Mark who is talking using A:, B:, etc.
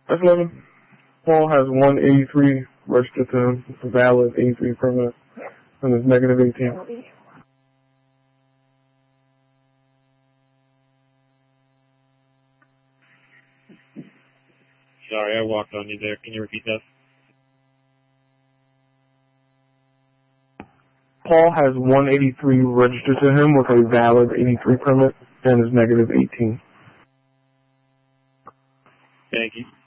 A: F11. Paul has 183 registered to him with a valid 83 permit and is negative 18.
B: Sorry, I walked on you there. Can you repeat that?
A: Paul has 183 registered to him with a valid 83 permit and is negative 18.
B: Thank you.